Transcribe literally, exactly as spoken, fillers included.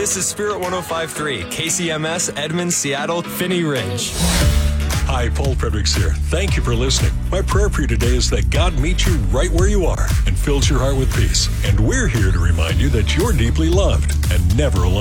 This is Spirit one oh five point three, K C M S, Edmond, Seattle, Finney Ridge. Hi, Paul Fredericks here. Thank you for listening. My prayer for you today is that God meets you right where you are and fills your heart with peace. And we're here to remind you that you're deeply loved and never alone.